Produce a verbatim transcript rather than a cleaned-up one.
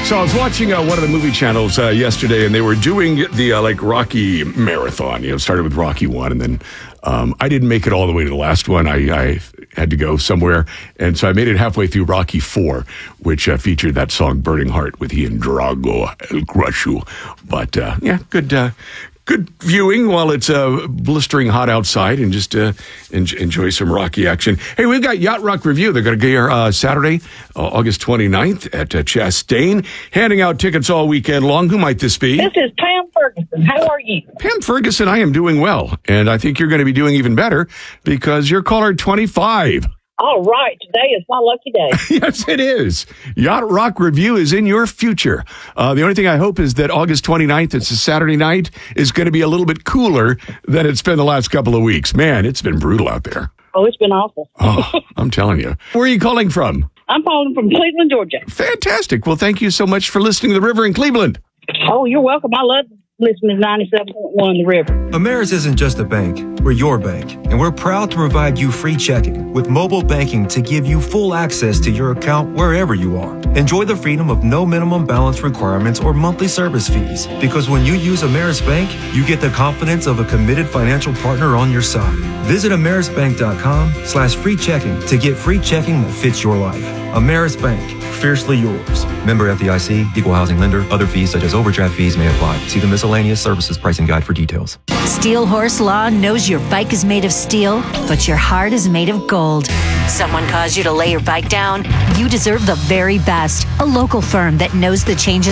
So I was watching uh, one of the movie channels uh, yesterday, and they were doing the uh, like Rocky marathon. You know, started with Rocky one, and then um, I didn't make it all the way to the last one. I, I had to go somewhere, and so I made it halfway through Rocky four, which uh, featured that song "Burning Heart" with Ian Drago El Crushu. But uh, yeah, good. Uh, Good viewing while it's uh, blistering hot outside, and just uh, en- enjoy some Rocky action. Hey, we've got Yacht Rock Review. They're going to be here uh, Saturday, uh, August twenty-ninth at uh, Chastain, handing out tickets all weekend long. Who might this be? This is Pam Ferguson. How are you? Pam Ferguson, I am doing well. And I think you're going to be doing even better because you're caller twenty-five. All right. Today is my lucky day. Yes, it is. Yacht Rock Review is in your future. Uh, the only thing I hope is that August twenty-ninth, it's a Saturday night, is going to be a little bit cooler than it's been the last couple of weeks. Man, it's been brutal out there. Oh, it's been awful. Oh, I'm telling you. Where are you calling from? I'm calling from Cleveland, Georgia. Fantastic. Well, thank you so much for listening to The River in Cleveland. Oh, you're welcome. I love listening to ninety-seven point one The River. Ameris isn't just a bank. We're your bank. And we're proud to provide you free checking with mobile banking to give you full access to your account wherever you are. Enjoy the freedom of no minimum balance requirements or monthly service fees. Because when you use Ameris Bank, you get the confidence of a committed financial partner on your side. Visit amerisbank.com slash free checking to get free checking that fits your life. Ameris Bank. Fiercely yours. Member F D I C, equal housing lender. Other fees such as overdraft fees may apply. See the miscellaneous services pricing guide for details. Steel Horse Law knows your bike is made of steel, but your heart is made of gold. Someone caused you to lay your bike down? You deserve the very best. A local firm that knows the changes